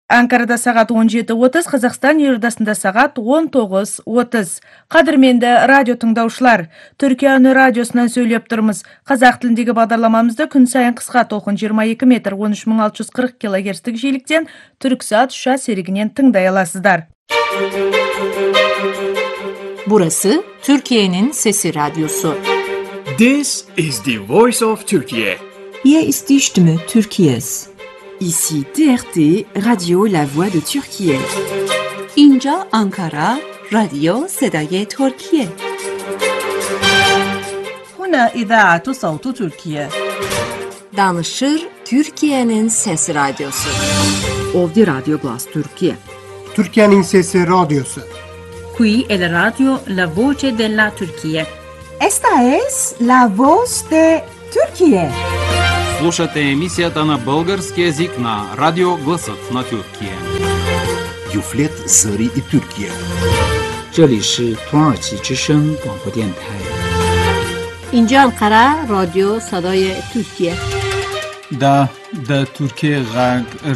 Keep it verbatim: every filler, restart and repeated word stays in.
Анкарада сағат он жеті отыз, Қазақстан елордасында сағат он тоғыз отыз. Қадірменді радио тыңдаушылар, Түркия үні радиосынан сөйлеп тұрмыз. Қазақ тіліндегі бағдарламамызды күн сайын қысқа толқын жиырма екі метр он үш мың алты жүз қырық килогерцтік жиіліктен Türksat Şuşa серігінен тыңдай аласыздар. Burası Türkiye'nin Sesi Radyosu. This is the voice of Turkey. Hier ist die Stimme Türkiye's. Ici T R T, Radio La Voix de Türkiye. اینجا Ankara, Radio صدای ترکیه. هنا إذاعة صوت تركيا. Danışır Türkiye'nin Sesi Radyosu. Ovdje Radio Glas Türkiye. Türkiye'nin Sesi Radyosu. Qui è la radio La Voce della Turchia. Esta es la voz de Turquía. Слушате емисията на български език на Радио Гласът на Türkiye. Юфлет Зări и Türkiye. 这里是土耳其之声广播电台。 اینجا انقره رادیو صدای ترکیه. دا د ترکیه غږ